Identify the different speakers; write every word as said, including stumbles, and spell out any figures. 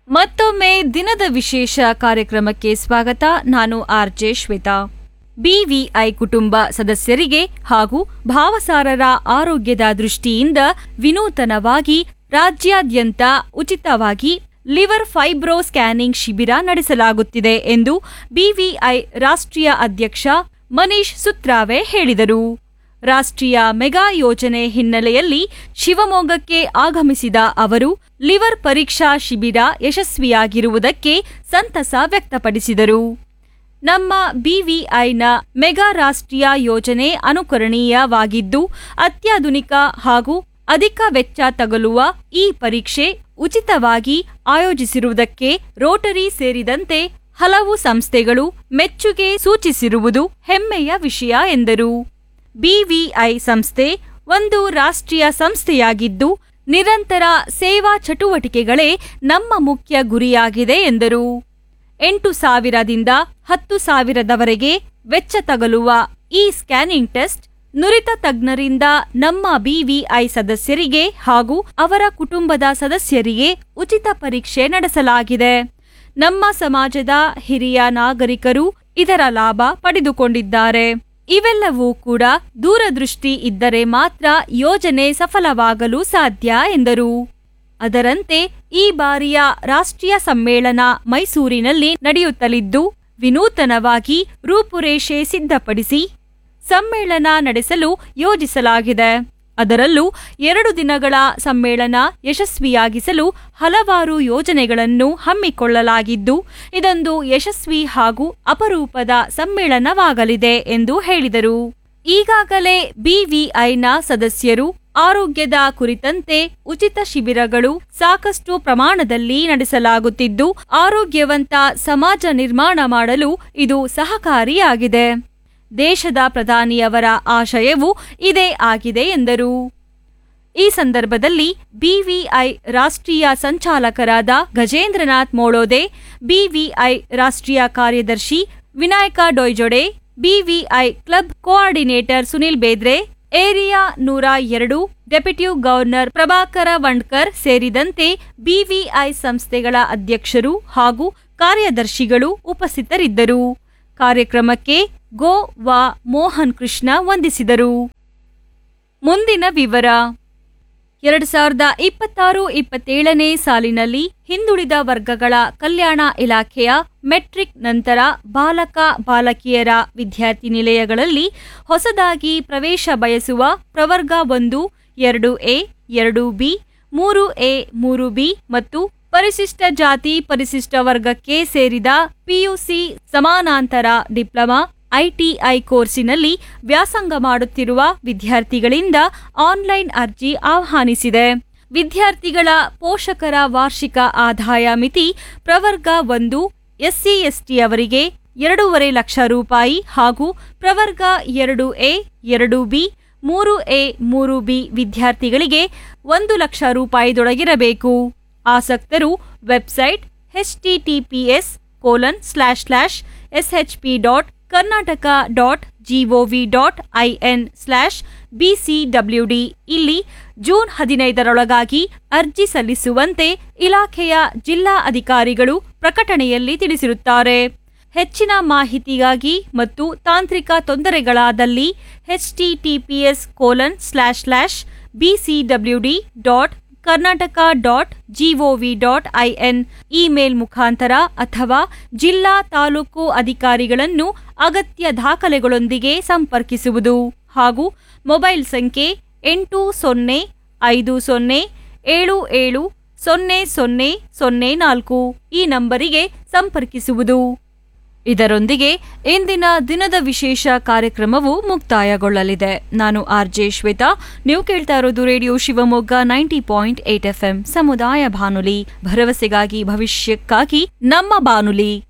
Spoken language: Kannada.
Speaker 1: ಮತ್ತೊಮ್ಮೆ ದಿನದ ವಿಶೇಷ ಕಾರ್ಯಕ್ರಮಕ್ಕೆ ಸ್ವಾಗತ. ನಾನು ಆರ್ಜೆ ಶ್ವೇತಾ. ಬಿವಿಐ ಕುಟುಂಬ ಸದಸ್ಯರಿಗೆ ಹಾಗೂ ಭಾವಸಾರರ ಆರೋಗ್ಯದ ದೃಷ್ಟಿಯಿಂದ ವಿನೂತನವಾಗಿ ರಾಜ್ಯಾದ್ಯಂತ ಉಚಿತವಾಗಿ ಲಿವರ್ ಫೈಬ್ರೋ ಸ್ಕ್ಯಾನಿಂಗ್ ಶಿಬಿರ ನಡೆಸಲಾಗುತ್ತಿದೆ ಎಂದು ಬಿವಿಐ ರಾಷ್ಟ್ರೀಯ ಅಧ್ಯಕ್ಷ ಮನೀಶ್ ಸುತ್ರಾವೆ ಹೇಳಿದರು. ರಾಷ್ಟ್ರೀಯ ಮೆಗಾ ಯೋಜನೆ ಹಿನ್ನೆಲೆಯಲ್ಲಿ ಶಿವಮೊಗ್ಗಕ್ಕೆ ಆಗಮಿಸಿದ ಅವರು ಲಿವರ್ ಪರೀಕ್ಷಾ ಶಿಬಿರ ಯಶಸ್ವಿಯಾಗಿರುವುದಕ್ಕೆ ಸಂತಸ ವ್ಯಕ್ತಪಡಿಸಿದರು. ನಮ್ಮ ಬಿವಿಐನ ಮೆಗಾ ರಾಷ್ಟ್ರೀಯ ಯೋಜನೆ ಅನುಕರಣೀಯವಾಗಿದ್ದು ಅತ್ಯಾಧುನಿಕ ಹಾಗೂ ಅಧಿಕ ವೆಚ್ಚ ತಗಲುವ ಈ ಪರೀಕ್ಷೆ ಉಚಿತವಾಗಿ ಆಯೋಜಿಸಿರುವುದಕ್ಕೆ ರೋಟರಿ ಸೇರಿದಂತೆ ಹಲವು ಸಂಸ್ಥೆಗಳು ಮೆಚ್ಚುಗೆ ಸೂಚಿಸಿರುವುದು ಹೆಮ್ಮೆಯ ವಿಷಯ ಎಂದರು. ಬಿವಿಐ ಸಂಸ್ಥೆ ಒಂದು ರಾಷ್ಟ್ರೀಯ ಸಂಸ್ಥೆಯಾಗಿದ್ದು ನಿರಂತರ ಸೇವಾ ಚಟುವಟಿಕೆಗಳೇ ನಮ್ಮ ಮುಖ್ಯ ಗುರಿಯಾಗಿದೆ ಎಂದರು. ಎಂಟು ಸಾವಿರದಿಂದ ಹತ್ತು ಸಾವಿರದವರೆಗೆ ವೆಚ್ಚ ತಗಲುವ ಈ ಸ್ಕ್ಯಾನಿಂಗ್ ಟೆಸ್ಟ್ ನುರಿತ ತಜ್ಞರಿಂದ ನಮ್ಮ ಬಿವಿಐ ಸದಸ್ಯರಿಗೆ ಹಾಗೂ ಅವರ ಕುಟುಂಬದ ಸದಸ್ಯರಿಗೆ ಉಚಿತ ಪರೀಕ್ಷೆ ನಡೆಸಲಾಗಿದೆ. ನಮ್ಮ ಸಮಾಜದ ಹಿರಿಯ ನಾಗರಿಕರು ಇದರ ಲಾಭ ಪಡೆದುಕೊಂಡಿದ್ದಾರೆ. ಇವೆಲ್ಲವೂ ಕೂಡ ದೂರದೃಷ್ಟಿ ಇದ್ದರೆ ಮಾತ್ರ ಯೋಜನೆ ಸಫಲವಾಗಲು ಸಾಧ್ಯ ಎಂದರು. ಅದರಂತೆ ಈ ಬಾರಿಯ ರಾಷ್ಟ್ರೀಯ ಸಮ್ಮೇಳನ ಮೈಸೂರಿನಲ್ಲಿ ನಡೆಯುತ್ತಲಿದ್ದು ವಿನೂತನವಾಗಿ ರೂಪುರೇಷೆ ಸಿದ್ಧಪಡಿಸಿ ಸಮ್ಮೇಳನ ನಡೆಸಲು ಯೋಜಿಸಲಾಗಿದೆ. ಅದರಲ್ಲೂ ಎರಡು ದಿನಗಳ ಸಮ್ಮೇಳನ ಯಶಸ್ವಿಯಾಗಿಸಲು ಹಲವಾರು ಯೋಜನೆಗಳನ್ನು ಹಮ್ಮಿಕೊಳ್ಳಲಾಗಿದ್ದು ಇದೊಂದು ಯಶಸ್ವಿ ಹಾಗೂ ಅಪರೂಪದ ಸಮ್ಮೇಳನವಾಗಲಿದೆ ಎಂದು ಹೇಳಿದರು. ಈಗಾಗಲೇ ಬಿವಿಐನ ಸದಸ್ಯರು ಆರೋಗ್ಯದ ಕುರಿತಂತೆ ಉಚಿತ ಶಿಬಿರಗಳು ಸಾಕಷ್ಟು ಪ್ರಮಾಣದಲ್ಲಿ ನಡೆಸಲಾಗುತ್ತಿದ್ದು ಆರೋಗ್ಯವಂತ ಸಮಾಜ ನಿರ್ಮಾಣ ಮಾಡಲು ಇದು ಸಹಕಾರಿಯಾಗಿದೆ. ದೇಶದ ಪ್ರಧಾನಿಯವರ ಆಶಯವೂ ಇದೇ ಆಗಿದೆ ಎಂದರು. ಈ ಸಂದರ್ಭದಲ್ಲಿ ಬಿವಿಐ ರಾಷ್ಟ್ರೀಯ ಸಂಚಾಲಕರಾದ ಗಜೇಂದ್ರನಾಥ್ ಮೋಳೋದೆ, ಬಿವಿಐ ರಾಷ್ಟ್ರೀಯ ಕಾರ್ಯದರ್ಶಿ Vinayaka ಡೊಯ್ಜೊಡೆ, BVI club coordinator Sunil Bedre, area ನೂರ ಎರಡು ಡೆಪ್ಯೂಟಿ ಗವರ್ನರ್ ಪ್ರಭಾಕರ ವಂಡ್ಕರ್ ಸೇರಿದಂತೆ ಬಿವಿಐ ಸಂಸ್ಥೆಗಳ ಅಧ್ಯಕ್ಷರು ಹಾಗೂ ಕಾರ್ಯದರ್ಶಿಗಳು ಉಪಸ್ಥಿತರಿದ್ದರು. ಕಾರ್ಯಕ್ರಮಕ್ಕೆ ಗೋ ವಾ ಮೋಹನ್ ಕೃಷ್ಣ ವಂದಿಸಿದರು. ಮುಂದಿನ ವಿವರ. ಎರಡು ಸಾವಿರದ ಇಪ್ಪತ್ತಾರು ಇಪ್ಪತ್ತೇಳನೇ ಸಾಲಿನಲ್ಲಿ ಹಿಂದುಳಿದ ವರ್ಗಗಳ ಕಲ್ಯಾಣ ಇಲಾಖೆಯ ಮೆಟ್ರಿಕ್ ನಂತರ ಬಾಲಕ ಬಾಲಕಿಯರ ವಿದ್ಯಾರ್ಥಿ ನಿಲಯಗಳಲ್ಲಿ ಹೊಸದಾಗಿ ಪ್ರವೇಶ ಬಯಸುವ ಪ್ರವರ್ಗ ಒಂದು, ಎರಡು ಎ, ಎರಡು ಬಿ, ಮೂರು ಎ, ಮೂರು ಬಿ ಮತ್ತು ಪರಿಶಿಷ್ಟ ಜಾತಿ ಪರಿಶಿಷ್ಟ ವರ್ಗಕ್ಕೆ ಸೇರಿದ ಪಿಯುಸಿ ಸಮಾನಾಂತರ ಡಿಪ್ಲೊಮಾ ಐಟಿಐ ಕೋರ್ಸಿನಲ್ಲಿ ವ್ಯಾಸಂಗ ಮಾಡುತ್ತಿರುವ ವಿದ್ಯಾರ್ಥಿಗಳಿಂದ ಆನ್ಲೈನ್ ಅರ್ಜಿ ಆಹ್ವಾನಿಸಿದೆ. ವಿದ್ಯಾರ್ಥಿಗಳ ಪೋಷಕರ ವಾರ್ಷಿಕ ಆದಾಯ ಮಿತಿ ಪ್ರವರ್ಗ ಒಂದು ಎಸ್ಸಿ ಎಸ್ಟಿಯವರಿಗೆ ಎರಡೂವರೆ ಲಕ್ಷ ರೂಪಾಯಿ ಹಾಗೂ ಪ್ರವರ್ಗ ಎರಡು ಎ, ಎರಡು ಬಿ, ಮೂರು ಎ, ಮೂರು ಬಿ ವಿದ್ಯಾರ್ಥಿಗಳಿಗೆ ಒಂದು ಲಕ್ಷ ರೂಪಾಯಿದೊಳಗಿರಬೇಕು. ಆಸಕ್ತರು website H T T P S colon slash slash S H P dot Karnataka dot gov dot I N slash B C W D ಇಲ್ಲಿ ಜೂನ್ ಹದಿನೈದರೊಳಗಾಗಿ ಅರ್ಜಿ ಸಲ್ಲಿಸುವಂತೆ ಇಲಾಖೆಯ ಜಿಲ್ಲಾ ಅಧಿಕಾರಿಗಳು ಪ್ರಕಟಣೆಯಲ್ಲಿ ತಿಳಿಸಿರುತ್ತಾರೆ. ಹೆಚ್ಚಿನ ಮಾಹಿತಿಗಾಗಿ ಮತ್ತು ತಾಂತ್ರಿಕ ತೊಂದರೆಗಳಾದಲ್ಲಿ H T T P S colon slash slash B C W D dot Karnataka dot gov dot I N email ಮುಖಾಂತರ ಅಥವಾ ಜಿಲ್ಲಾ ತಾಲೂಕು ಅಧಿಕಾರಿಗಳನ್ನು ಅಗತ್ಯ ದಾಖಲೆಗಳೊಂದಿಗೆ ಸಂಪರ್ಕಿಸುವುದು ಹಾಗೂ ಮೊಬೈಲ್ ಸಂಖ್ಯೆ ಎಂಟು ಸೊನ್ನೆ ಐದು ಸೊನ್ನೆ ಏಳು ಏಳು ಸೊನ್ನೆ ಸೊನ್ನೆ ಸೊನ್ನೆ ನಾಲ್ಕು ಈ ನಂಬರಿಗೆ ಸಂಪರ್ಕಿಸುವುದು. ಇದರೊಂದಿಗೆ ಇಂದಿನ ದಿನದ ವಿಶೇಷ ಕಾರ್ಯಕ್ರಮವು ಮುಕ್ತಾಯಗೊಳ್ಳಲಿದೆ. ನಾನು ಆರ್ಜೆ ಶ್ವೇತಾ. ನೀವು ಕೇಳ್ತಾ ಇರೋದು radio Shivamogga ninety point eight F M ಸಮುದಾಯ ಬಾನುಲಿ, ಭರವಸೆಗಾಗಿ ಭವಿಷ್ಯಕ್ಕಾಗಿ ನಮ್ಮ ಬಾನುಲಿ.